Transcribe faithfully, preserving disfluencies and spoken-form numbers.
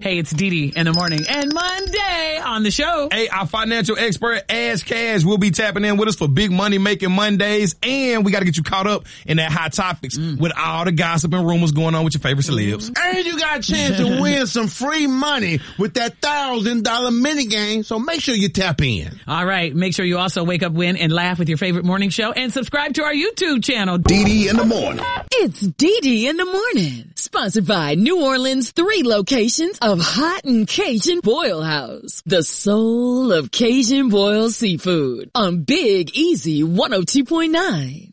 Hey, it's Dee Dee in the morning and Monday on the show. Hey, our financial expert, Ash Cash, will be tapping in with us for Big Money Making Mondays. And we got to get you caught up in that hot topics mm. with all the gossip and rumors going on with your favorite celebs. And you got a chance to win some free money with that thousand dollar mini game. So make sure you tap in. All right. Make sure you also wake up, win, and laugh with your favorite morning show and subscribe to our YouTube channel. Dee Dee in the morning. It's Dee Dee in the morning. Sponsored by New Orleans' three locations of Hot and Cajun Boil House. The soul of Cajun boiled seafood on Big Easy one oh two point nine.